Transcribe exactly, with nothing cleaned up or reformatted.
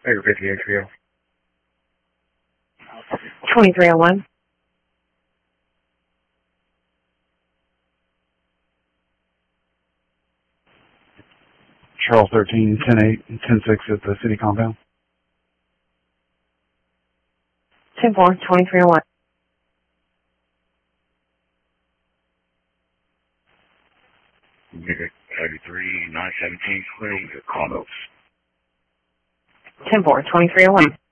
Baker fifty H B O. twenty-three oh one. Charles thirteen, ten eight, and ten six at the city compound. ten four, twenty-three oh one. Baker thirty-three, nine seventeen, clear with your condos. ten four, twenty-three oh one.